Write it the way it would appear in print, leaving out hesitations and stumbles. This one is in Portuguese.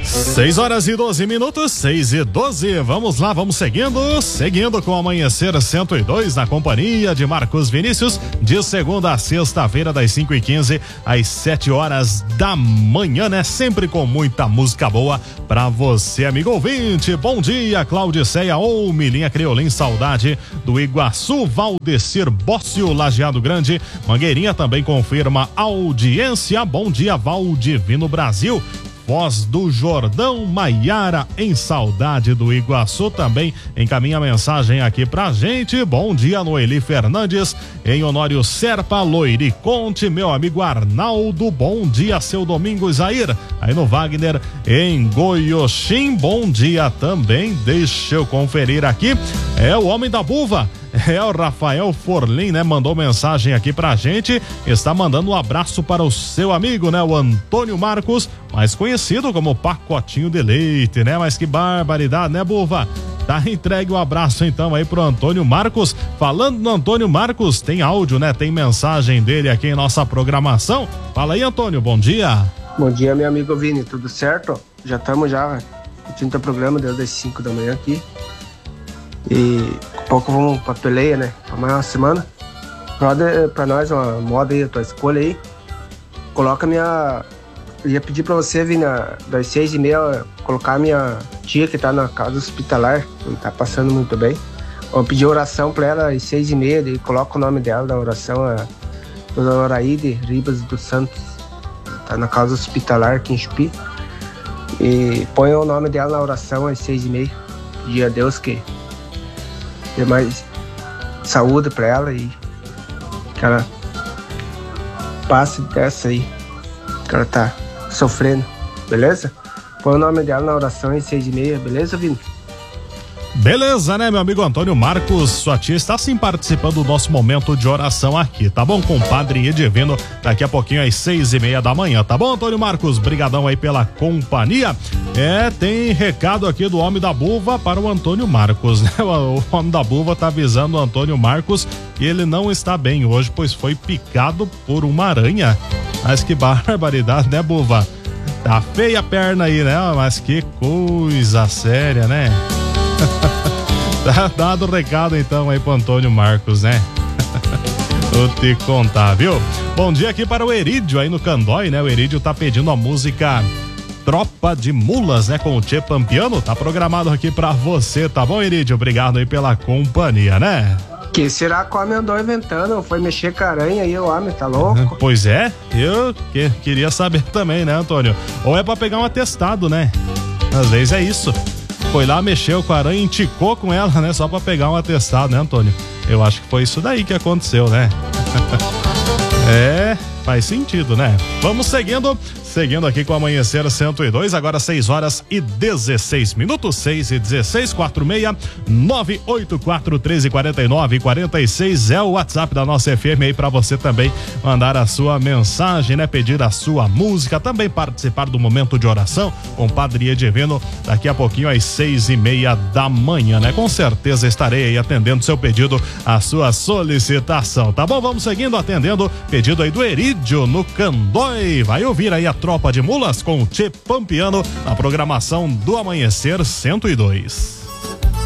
6h12, 6h12, vamos lá, vamos seguindo com o Amanhecer 102 na companhia de Marcos Vinícius, de segunda a sexta-feira das 5h15 às 7h da manhã, né? Sempre com muita música boa pra você, amigo ouvinte. Bom dia, Claudiceia ou Milinha Criolim, saudade do Iguaçu, Valdecir Bócio, Lajeado Grande, Mangueirinha também confirma audiência. Bom dia, Valdivino Brasil, Voz do Jordão, Maiara em saudade do Iguaçu, também encaminha mensagem aqui pra gente. Bom dia, Noeli Fernandes, em Honório Serpa, Loiri Conte, meu amigo Arnaldo, bom dia, seu Domingos Zair, aí no Wagner, em Goioxim, bom dia também, deixa eu conferir aqui, é o Homem da Buva, é o Rafael Forlim, né? Mandou mensagem aqui pra gente, está mandando um abraço para o seu amigo, né? O Antônio Marcos, mais conhecido como Pacotinho de Leite, né? Mas que barbaridade, né, Buva? Tá entregue o abraço então aí pro Antônio Marcos. Falando no Antônio Marcos, tem áudio, né? Tem mensagem dele aqui em nossa programação. Fala aí, Antônio, bom dia. Bom dia, meu amigo Vini, tudo certo? Já estamos curtindo o programa desde as 5 da manhã aqui. E pouco vamos pra peleia, né? Pra mais uma semana. Pra nós, uma moda aí, a tua escolha aí. Coloca minha... Eu ia pedir pra você, Vini, das 6h30, colocar minha tia que tá na casa hospitalar, não tá passando muito bem. Vou pedir oração pra ela às 6h30, e coloca o nome dela da oração, a Dona Oraide Ribas dos Santos. Tá na casa hospitalar aqui em Chupi. E põe o nome dela na oração às 6h30. Pedir a Deus que dê mais saúde pra ela e que ela passe dessa aí que ela tá sofrendo, beleza? Põe o nome dela na oração em 6h30, beleza, Vini? Beleza, né, meu amigo Antônio Marcos? Sua tia está sim participando do nosso momento de oração aqui, tá bom? Com o Padre Edivino, daqui a pouquinho às 6h30 da manhã, tá bom, Antônio Marcos? Brigadão aí pela companhia. Tem recado aqui do Homem da Buva para o Antônio Marcos, né? O Homem da Buva tá avisando o Antônio Marcos que ele não está bem hoje, pois foi picado por uma aranha. Mas que barbaridade, né, Buva? Tá feia a perna aí, né? Mas que coisa séria, né? Tá dado o recado então aí pro Antônio Marcos, né? Vou te contar, viu? Bom dia aqui para o Erídio aí no Candói, né? O Erídio tá pedindo a música Tropa de Mulas, né? Com o Tchê Pampiano, tá programado aqui pra você, tá bom, Erídio? Obrigado aí pela companhia, né? Que será que o homem andou inventando? Foi mexer com a aranha aí, o homem tá louco? Pois é, eu queria saber também, né, Antônio? Ou é pra pegar um atestado, né? Às vezes é isso. Foi lá, mexeu com a aranha, enticou com ela, né? Só pra pegar um atestado, né, Antônio? Eu acho que foi isso daí que aconteceu, né? Faz sentido, né? Vamos seguindo aqui com o Amanhecer 102, agora 6h16, 6h16, 46-984-1349-46 é o WhatsApp da nossa FM aí pra você também mandar a sua mensagem, né? Pedir a sua música, também participar do momento de oração com o Padre Edivino daqui a pouquinho às 6h30 da manhã, né? Com certeza estarei aí atendendo seu pedido, a sua solicitação, tá bom? Vamos seguindo, atendendo pedido aí do Erídio no Candói. Vai ouvir aí a Tropa de Mulas com o Tchê Pampiano na programação do Amanhecer 102.